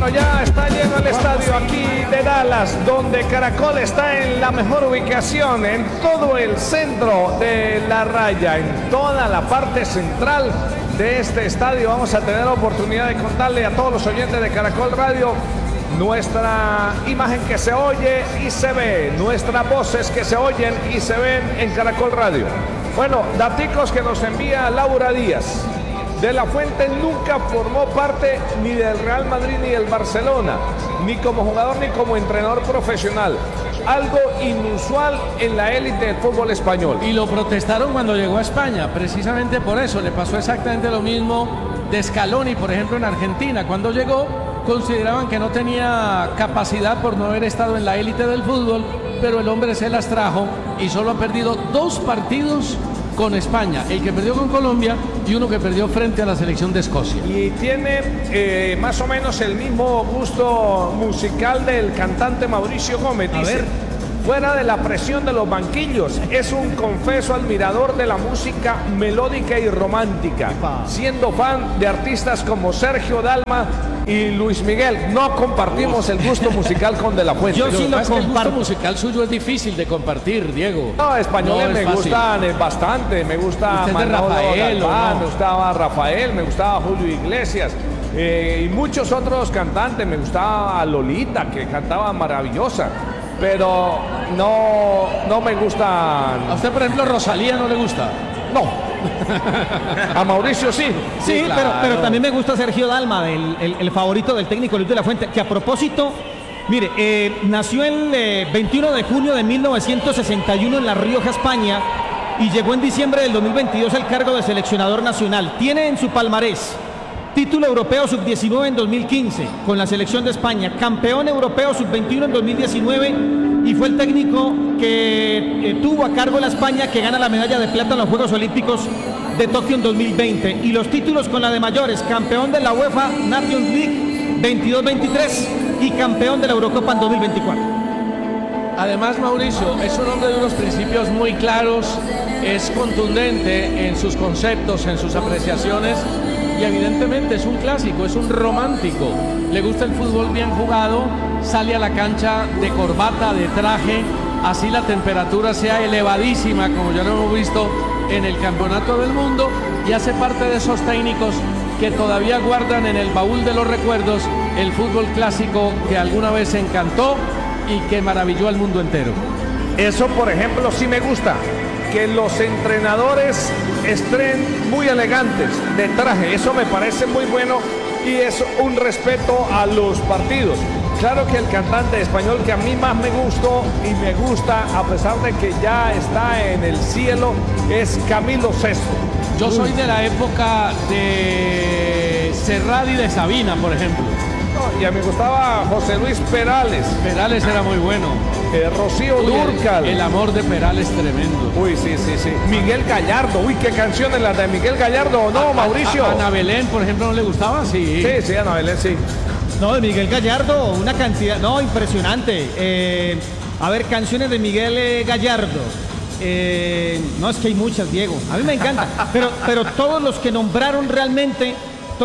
Bueno, ya está lleno el estadio aquí de Dallas, donde Caracol está en la mejor ubicación, en todo el centro de la raya, en toda la parte central de este estadio. Vamos a tener la oportunidad de contarle a todos los oyentes de Caracol Radio nuestra imagen que se oye y se ve, nuestras voces que se oyen y se ven en Caracol Radio. Bueno, daticos que nos envía Laura Díaz. De la Fuente nunca formó parte ni del Real Madrid ni del Barcelona, ni como jugador ni como entrenador profesional. Algo inusual en la élite del fútbol español. Y lo protestaron cuando llegó a España, precisamente por eso. Le pasó exactamente lo mismo de Scaloni, por ejemplo, en Argentina. Cuando llegó, consideraban que no tenía capacidad por no haber estado en la élite del fútbol, pero el hombre se las trajo y solo ha perdido 2 partidos con España, el que perdió con Colombia y uno que perdió frente a la selección de Escocia. Y tiene más o menos el mismo gusto musical del cantante Mauricio Gómez. Dice, fuera de la presión de los banquillos, es un confeso admirador de la música melódica y romántica, siendo fan de artistas como Sergio Dalma y Luis Miguel. No compartimos el gusto musical con De la Fuente. Yo sí lo comparto. El gusto musical suyo es difícil de compartir, Diego. No, españoles no me gustan bastante. Me gusta Rafael, Galván, me gustaba Rafael, me gustaba Julio Iglesias y muchos otros cantantes. Me gustaba Lolita, que cantaba maravillosa, pero no me gustan. ¿A usted, por ejemplo, Rosalía no le gusta? No. A Mauricio sí. Sí, claro. pero también me gusta Sergio Dalma, el favorito del técnico Luis de la Fuente, que a propósito, mire, nació el 21 de junio de 1961 en La Rioja, España, y llegó en diciembre del 2022 al cargo de seleccionador nacional. Tiene en su palmarés título europeo sub-19 en 2015 con la selección de España, campeón europeo sub-21 en 2019 y fue el técnico que tuvo a cargo la España que gana la medalla de plata en los Juegos Olímpicos de Tokio en 2020 y los títulos con la de mayores, campeón de la UEFA Nations League 22-23 y campeón de la Eurocopa en 2024. Además, Mauricio es un hombre de unos principios muy claros, es contundente en sus conceptos, en sus apreciaciones y evidentemente es un clásico, es un romántico. Le gusta el fútbol bien jugado, sale a la cancha de corbata, de traje, así la temperatura sea elevadísima, como ya lo hemos visto en el Campeonato del Mundo, y hace parte de esos técnicos que todavía guardan en el baúl de los recuerdos el fútbol clásico que alguna vez encantó y que maravilló al mundo entero. Eso, por ejemplo, sí me gusta, que los entrenadores estén muy elegantes de traje. Eso me parece muy bueno y es un respeto a los partidos. Claro que el cantante español que a mí más me gustó y me gusta, a pesar de que ya está en el cielo, es Camilo VI. Yo soy de la época de Serrat y de Sabina, por ejemplo. No, y a mí me gustaba José Luis Perales. Perales era muy bueno. Rocío Dúrcal. El amor de Perales tremendo. Uy, sí. Miguel Gallardo. Uy, qué canciones las de Miguel Gallardo. No, Mauricio. Ana Belén, por ejemplo, ¿no le gustaba? Sí. Sí, Ana Belén, sí. No, de Miguel Gallardo, una cantidad, no, impresionante. A ver, canciones de Miguel Gallardo. No, es que hay muchas, Diego. A mí me encanta. Pero todos los que nombraron realmente,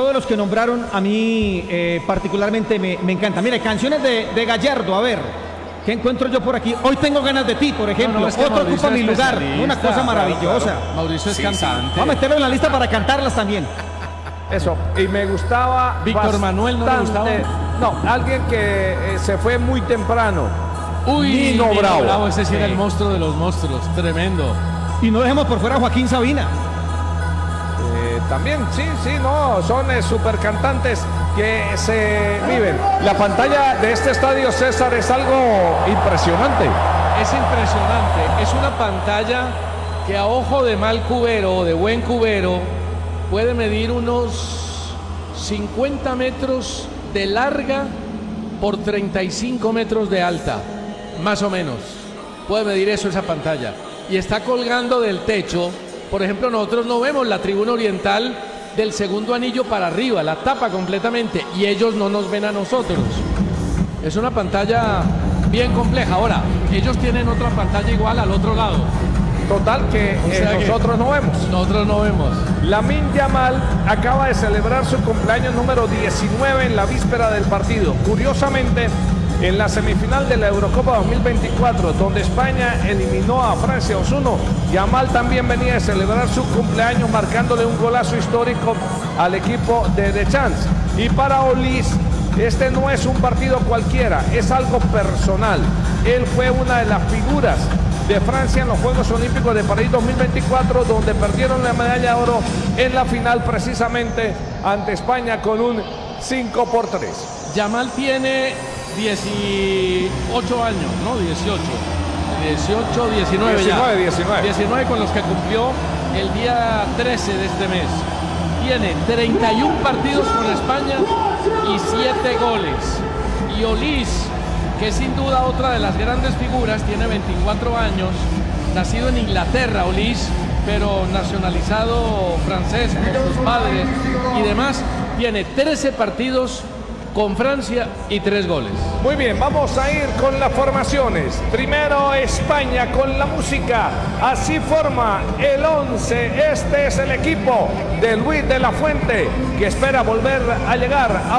a mí particularmente me encanta. Mire, canciones de Gallardo, a ver, ¿qué encuentro yo por aquí? Hoy tengo ganas de ti, por ejemplo. No, es que otro ocupa mi lugar. Una cosa maravillosa. Claro. Mauricio es cantante. Vamos a meterlo en la lista para cantarlas también. Eso, y me gustaba Víctor Manuel, ¿no le gustaba? No, alguien que se fue muy temprano. Uy, Nino Bravo. Ese sí era el monstruo de los monstruos, tremendo. Y no dejemos por fuera a Joaquín Sabina. También, sí, no, son super cantantes que se viven. La pantalla de este estadio, César, es algo impresionante. Es impresionante, es una pantalla que a ojo de mal cubero o de buen cubero puede medir unos 50 metros de larga por 35 metros de alta, más o menos. Puede medir eso esa pantalla. Y está colgando del techo. Por ejemplo, nosotros no vemos la tribuna oriental del segundo anillo para arriba, la tapa completamente, y ellos no nos ven a nosotros. Es una pantalla bien compleja. Ahora, ellos tienen otra pantalla igual al otro lado. Total que O sea que nosotros no vemos. Nosotros no vemos. Lamine Yamal acaba de celebrar su cumpleaños número 19 en la víspera del partido. Curiosamente, en la semifinal de la Eurocopa 2024, donde España eliminó a Francia 2-1, Yamal también venía de celebrar su cumpleaños marcándole un golazo histórico al equipo de Deschamps. Y para Olise, este no es un partido cualquiera, es algo personal. Él fue una de las figuras de Francia en los Juegos Olímpicos de París 2024, donde perdieron la medalla de oro en la final precisamente ante España con un 5-3. Yamal tiene 18 años, ¿no? 18, 19 ya. 19 con los que cumplió el día 13 de este mes. Tiene 31 partidos con España y 7 goles. Y Olise, que es sin duda otra de las grandes figuras, tiene 24 años, nacido en Inglaterra, Olise, pero nacionalizado francés por sus padres y demás, tiene 13 partidos con Francia y 3 goles. Muy bien, vamos a ir con las formaciones. Primero España con la música. Así forma el 11. Este es el equipo de Luis de la Fuente, que espera volver a llegar a